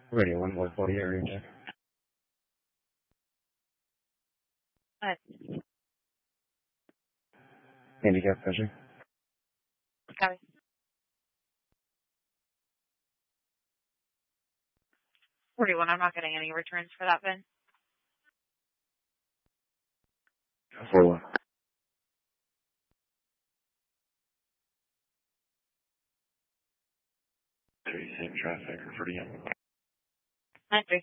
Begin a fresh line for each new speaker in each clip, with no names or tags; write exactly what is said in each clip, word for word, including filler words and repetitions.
Radio one one forty area check.
Uh,
Handicap pressure.
copy. forty-one, I'm not getting any returns for that bin.
four one. Three, same traffic, for the young.
nine three.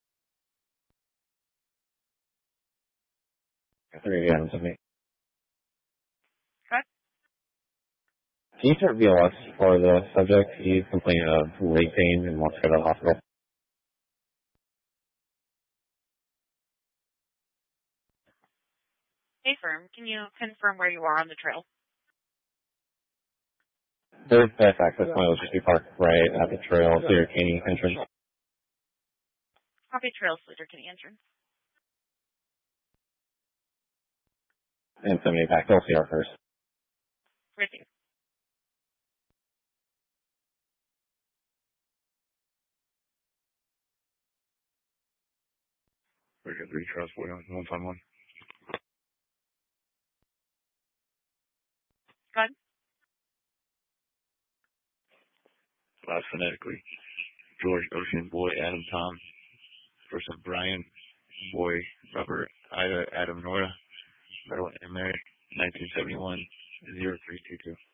Three Adams of me.
Correct?
Can you start V L S for the subject? He's complaining of leg pain and wants to go to the hospital.
Hey, firm, can you confirm where you are on the trail?
There's best access point will just be parked right at the trail, Cedar Caney entrance.
Copy trail, Slater Kitty entrance.
And seventy back, they'll see our first.
Right there.
We got three trails for you, one time one.
Go ahead.
Last phonetically. George, Ocean, Boy, Adam, Tom. First of Brian, Boy, Robert, Ida, Adam, Nora. Maryland, Mary, nineteen seventy-one, zero three two two.